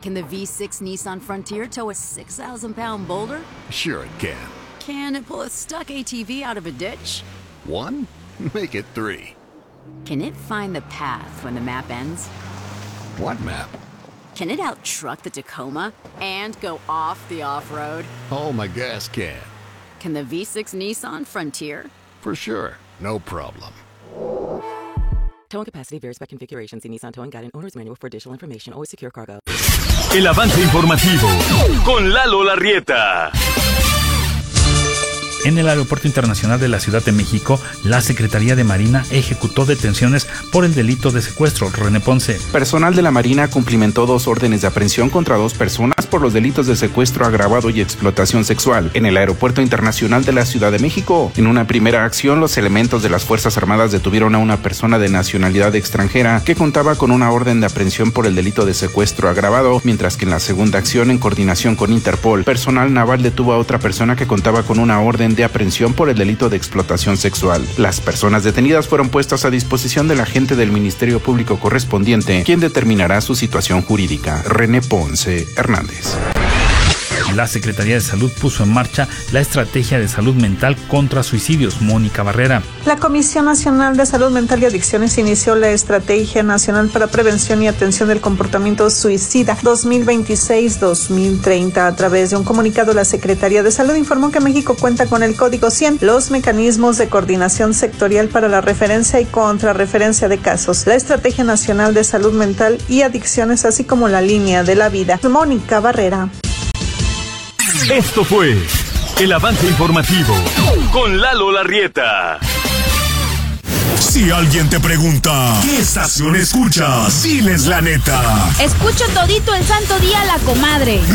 Can the V6 Nissan Frontier tow a 6,000-pound boulder? Sure it can. Can it pull a stuck ATV out of a ditch? 1? Make it 3. Can it find the path when the map ends? What map? Can it out-truck the Tacoma and go off the off-road? Oh, my gas can. Can the V6 Nissan Frontier? For sure. No problem. Towing capacity varies by configuration. See Nissan Towing Guide and Owner's Manual for additional information. Always secure cargo. El avance informativo con Lalo Larrieta. En el Aeropuerto Internacional de la Ciudad de México, la Secretaría de Marina ejecutó detenciones por el delito de secuestro. René Ponce. Personal de la Marina cumplimentó 2 órdenes de aprehensión contra 2 personas por los delitos de secuestro agravado y explotación sexual en el Aeropuerto Internacional de la Ciudad de México. En una primera acción, los elementos de las Fuerzas Armadas detuvieron a una persona de nacionalidad extranjera que contaba con una orden de aprehensión por el delito de secuestro agravado, mientras que en la segunda acción, en coordinación con Interpol, personal naval detuvo a otra persona que contaba con una orden de aprehensión por el delito de explotación sexual. Las personas detenidas fueron puestas a disposición del agente del Ministerio Público correspondiente, quien determinará su situación jurídica. René Ponce Hernández. La Secretaría de Salud puso en marcha la Estrategia de Salud Mental contra Suicidios. Mónica Barrera. La Comisión Nacional de Salud Mental y Adicciones inició la Estrategia Nacional para Prevención y Atención del Comportamiento Suicida 2026-2030. A través de un comunicado, la Secretaría de Salud informó que México cuenta con el Código 100, los mecanismos de coordinación sectorial para la referencia y contrarreferencia de casos, la Estrategia Nacional de Salud Mental y Adicciones, así como la Línea de la Vida. Mónica Barrera. Esto fue el avance informativo con Lalo Larrieta. Si alguien te pregunta, ¿qué estación escuchas? Diles la neta. Escucho todito el santo día La Comadre.